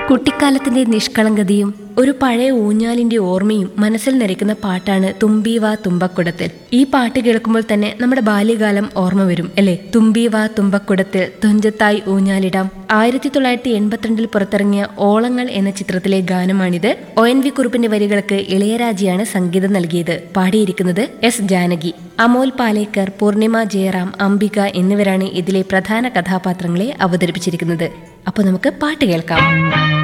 കുട്ടിക്കാലത്തിന്റെ നിഷ്കളങ്കതയും ഒരു പഴയ ഊഞ്ഞാലിന്റെ ഓർമ്മയും മനസ്സിൽ നിറയ്ക്കുന്ന പാട്ടാണ് തുമ്പി വാ തുമ്പക്കുടത്തിൽ. ഈ പാട്ട് കേൾക്കുമ്പോൾ തന്നെ നമ്മുടെ ബാല്യകാലം ഓർമ്മ വരും അല്ലേ? തുമ്പി വാ തുമ്പക്കുടത്തിൽ തുഞ്ചത്തായി ഊഞ്ഞാലിടാം. 1982 പുറത്തിറങ്ങിയ ഓളങ്ങൾ എന്ന ചിത്രത്തിലെ ഗാനമാണിത്. ONV കുറുപ്പിന്റെ വരികൾക്ക് ഇളയരാജയാണ് സംഗീതം നൽകിയത്. പാടിയിരിക്കുന്നത് S ജാനകി. അമോൽ പാലേക്കർ, പൂർണിമ ജയറാം, അംബിക എന്നിവരാണ് ഇതിലെ പ്രധാന കഥാപാത്രങ്ങളെ അവതരിപ്പിച്ചിരിക്കുന്നത്. അപ്പോൾ നമുക്ക് പാട്ട് കേൾക്കാം.